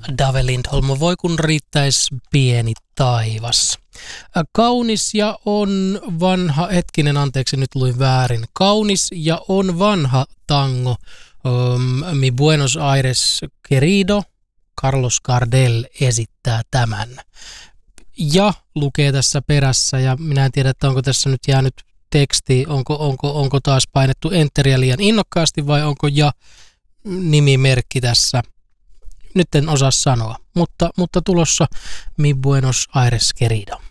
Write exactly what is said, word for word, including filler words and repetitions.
Dave Lindholm, voi kun riittäisi pieni taivas. Kaunis ja on vanha, hetkinen anteeksi nyt luin väärin, kaunis ja on vanha tango, um, mi Buenos Aires querido, Carlos Gardel esittää tämän. Ja lukee tässä perässä ja minä en tiedä, että onko tässä nyt jäänyt teksti, onko, onko, onko taas painettu enteriä liian innokkaasti vai onko ja nimimerkki tässä. Nyt en osaa sanoa, mutta, mutta tulossa Mi Buenos Aires querido.